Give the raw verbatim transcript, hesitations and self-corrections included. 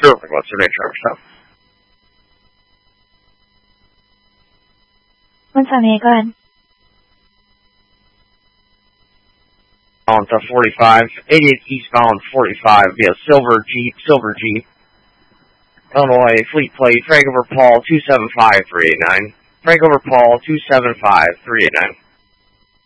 Perfect. What's your name, truck stop? One seventy-eight, go ahead. On to forty-five, eighty-eight eastbound forty-five via Silver Jeep, Silver Jeep. Illinois, Fleet Plate, Frank over Paul, two seven five three eight nine. Frank over Paul, two seven five three eight nine.